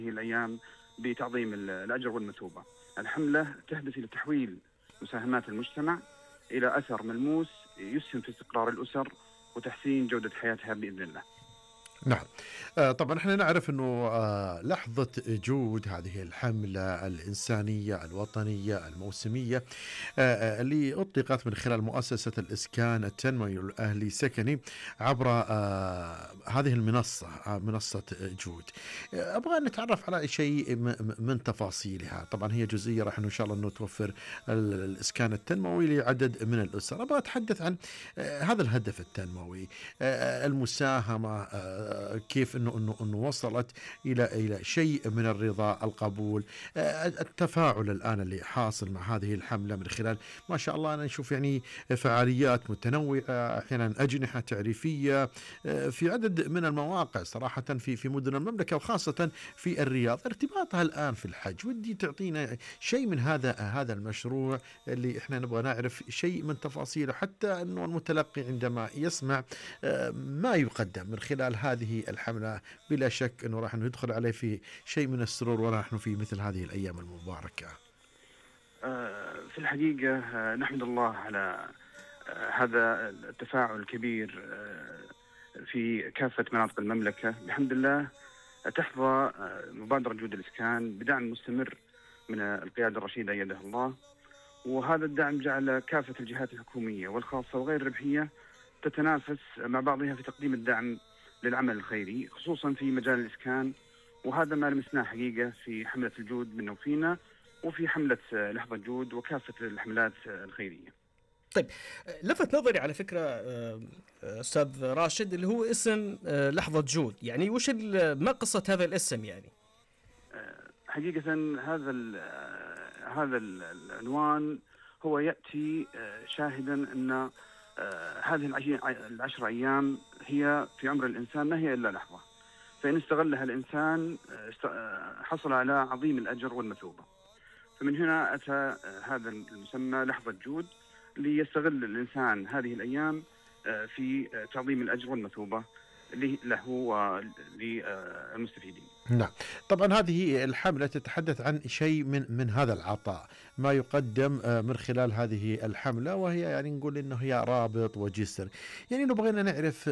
الأيام بتعظيم الأجر والمثوبة. الحملة تهدف إلى تحويل مساهمات المجتمع إلى أثر ملموس يسهم في استقرار الأسر وتحسين جودة حياتها بإذن الله. نعم. طبعا احنا نعرف انه لحظة جود هذه الحملة الإنسانية الوطنية الموسمية اللي أطلقت من خلال مؤسسة الإسكان التنموي الأهلي سكني عبر هذه المنصة منصة جود. أبغى نتعرف على شيء من تفاصيلها. طبعا هي جزئية راح إن شاء الله أنه توفر الإسكان التنموي لعدد من الأسر. أبغى أتحدث عن هذا الهدف التنموي، المساهمة، كيف انه وصلت الى شيء من الرضا، القبول، التفاعل الان اللي حاصل مع هذه الحمله من خلال ما شاء الله انا نشوف يعني فعاليات متنوعه، احيانا اجنحه تعريفيه في عدد من المواقع صراحه في مدن المملكه وخاصه في الرياض. ارتباطها الان في الحج، ودي تعطينا شيء من هذا المشروع اللي احنا نبغى نعرف شيء من تفاصيله، حتى انه المتلقي عندما يسمع ما يقدم من خلال هذه الحملة بلا شك أنه راح ندخل عليه في شيء من السرور ونحن في مثل هذه الأيام المباركة. في الحقيقة نحمد الله على هذا التفاعل الكبير في كافة مناطق المملكة. بحمد الله تحظى مبادرة جود الإسكان بدعم مستمر من القيادة الرشيدة أيدها الله، وهذا الدعم جعل كافة الجهات الحكومية والخاصة وغير الربحية تتنافس مع بعضها في تقديم الدعم للعمل الخيري خصوصا في مجال الإسكان، وهذا ما لمسناه حقيقة في حملة الجود من وفينا وفي حملة لحظة جود وكافة الحملات الخيرية. طيب، لفت نظري على فكرة أستاذ راشد اللي هو اسم لحظة جود، يعني وش ما قصة هذا الاسم يعني؟ حقيقة هذا العنوان هو يأتي شاهدا أن هذه 10 أيام هي في عمر الإنسان ما هي إلا لحظة، فإن استغلها الإنسان حصل على عظيم الأجر والمثوبة. فمن هنا أتى هذا المسمى لحظة جود، ليستغل الإنسان هذه الأيام في تعظيم الأجر والمثوبة له وللمستفيدين. نعم. طبعا هذه الحملة تتحدث عن شيء من هذا العطاء ما يقدم من خلال هذه الحملة، وهي يعني نقول إنه هي رابط وجسر. يعني لو بغينا نعرف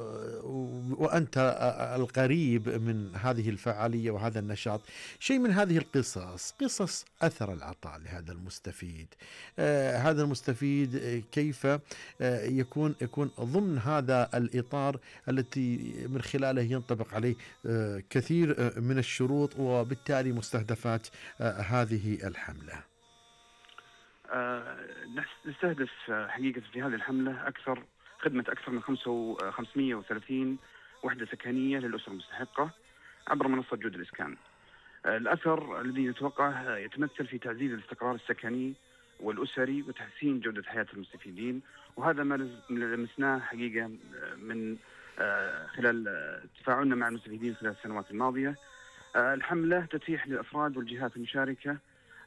وأنت القريب من هذه الفعالية وهذا النشاط، شيء من هذه قصص أثر العطاء لهذا المستفيد. هذا المستفيد كيف يكون ضمن هذا الإطار التي من خلاله ينطبق عليه كثير من الشروط وبالتالي مستهدفات هذه الحملة. نستهدف حقيقة في هذه الحملة خدمة أكثر من 530 وحدة سكنية للأسر المستحقة عبر منصة جود الإسكان. الأثر الذي نتوقعه يتمثل في تعزيز الاستقرار السكني والأسري وتحسين جودة حياة المستفيدين، وهذا ما لمسناه حقيقة من خلال تفاعلنا مع المستفيدين خلال السنوات الماضية. الحملة تتيح للأفراد والجهات المشاركة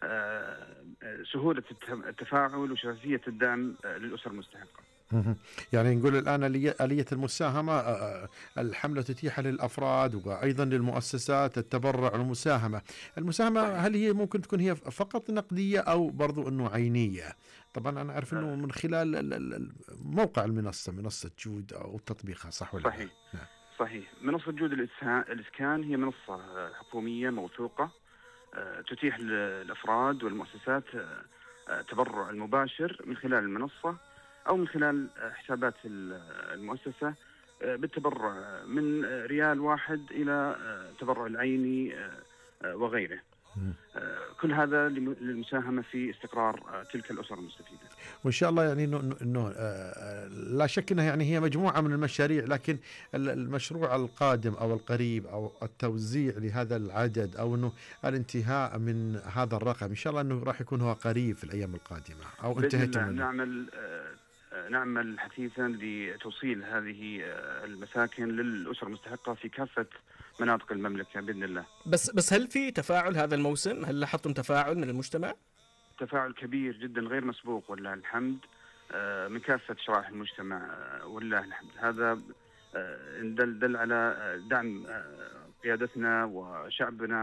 سهولة التفاعل وشفافية الدعم للأسر المستحقة. يعني نقول الآن آلية المساهمة، الحملة تتيح للأفراد وأيضا للمؤسسات التبرع والمساهمة. المساهمة هل هي ممكن تكون هي فقط نقدية أو برضو أنه عينية؟ طبعا أنا أعرف أنه من خلال موقع منصة جود أو تطبيقها، صح ولا؟ صحيح. صحيح. منصة جود الإسكان هي منصة حكومية موثوقة تتيح للأفراد والمؤسسات التبرع المباشر من خلال المنصة أو من خلال حسابات المؤسسة بالتبرع من ريال 1 إلى تبرع العيني وغيره. كل هذا للمساهمة في استقرار تلك الأسر المستفيدة. وإن شاء الله يعني إنه لا شك أنها يعني هي مجموعة من المشاريع، لكن المشروع القادم أو القريب أو التوزيع لهذا العدد أو إنه الانتهاء من هذا الرقم إن شاء الله إنه راح يكون هو قريب في الأيام القادمة أو انتهيتم منه. نعمل حثيثا لتوصيل هذه المساكن للأسر المستحقة في كافة مناطق المملكة بإذن الله. بس هل في تفاعل هذا الموسم؟ هل لاحظتم تفاعل من المجتمع؟ تفاعل كبير جدا غير مسبوق والله الحمد من كافة شرائح المجتمع والله الحمد. هذا دل على دعم قيادتنا وشعبنا